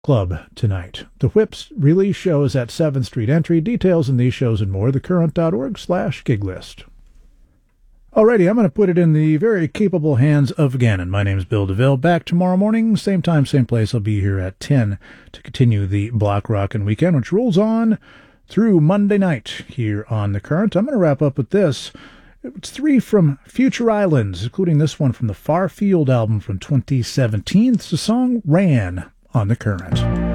Club tonight. The Whips release show is at 7th Street Entry. Details in these shows and more, thecurrent.org/gig list. Alrighty, I'm going to put it in the very capable hands of Gannon. My name's Bill DeVille. Back tomorrow morning, same time, same place. I'll be here at 10 to continue the Block Rockin' Weekend, which rolls on through Monday night here on The Current. I'm going to wrap up with this. It's 3 from Future Islands, including this one from the Far Field album from 2017. It's the song Ran on The Current.